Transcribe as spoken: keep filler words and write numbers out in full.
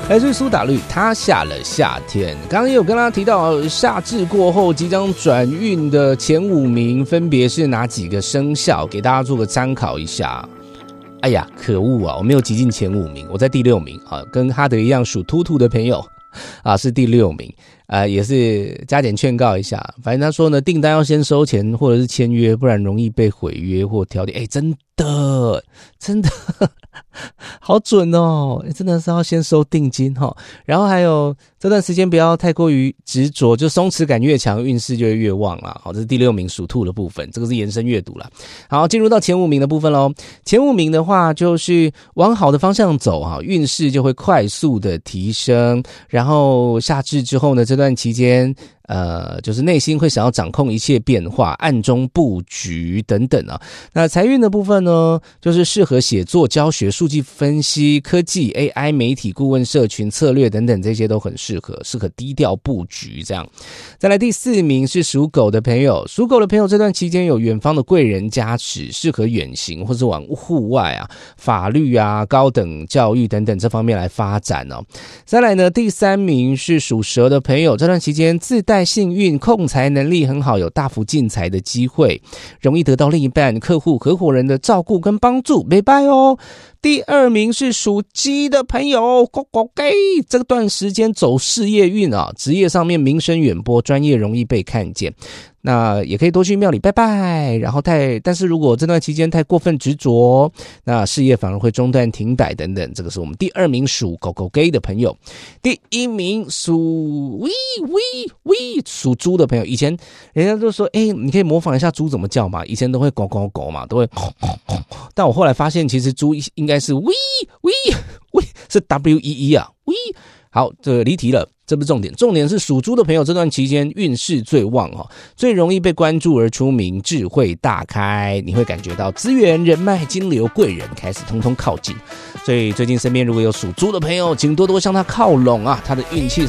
来自苏打绿，他下了夏天。刚刚也有跟大家提到，夏至过后即将转运的前五名分别是哪几个生肖，给大家做个参考一下。哎呀，可恶啊！我没有挤进前五名，我在第六名啊，跟哈德一样属兔兔的朋友啊是第六名。呃，也是加减劝告一下，反正他说呢，订单要先收钱或者是签约，不然容易被毁约或调点。哎，真的，真的好准哦！真的是要先收定金哈、哦。然后还有这段时间不要太过于执着，就松弛感越强，运势就会越旺啦。好，这是第六名属兔的部分，这个是延伸阅读啦。好，进入到前五名的部分咯。前五名的话，就是往好的方向走哈，运势就会快速的提升。然后夏至之后呢，这段期间呃，就是内心会想要掌控一切变化，暗中布局等等啊。那财运的部分呢，就是适合写作、教学、数据分析、科技、A I、媒体、顾问、社群、策略等等，这些都很适合，适合低调布局这样。再来第四名是属狗的朋友，属狗的朋友这段期间有远方的贵人加持，适合远行或是往户外啊、法律啊、高等教育等等这方面来发展哦。再来呢，第三名是属蛇的朋友，这段期间自带幸运，控财能力很好，有大幅进财的机会，容易得到另一半、客户、合伙人的照顾跟帮助，拜拜哦。第二名是属鸡的朋友，狗狗给这段时间走事业运啊，职业上面名声远播，专业容易被看见。那也可以多去庙里拜拜，然后太，但是如果这段期间太过分执着，那事业反而会中断停摆等等。这个是我们第二名属狗狗 gay 的朋友。第一名属喂喂喂属猪的朋友，以前人家都说，哎，你可以模仿一下猪怎么叫嘛？以前都会狗狗狗嘛，都会，但我后来发现，其实猪应该是喂喂喂，是 W E E 啊，喂。好，这个离题了，这不是重点，重点是属猪的朋友这段期间运势最旺哈，最容易被关注而出名，智慧大开，你会感觉到资源、人脉、金流、贵人开始通通靠近，所以最近身边如果有属猪的朋友，请多多向他靠拢啊，他的运气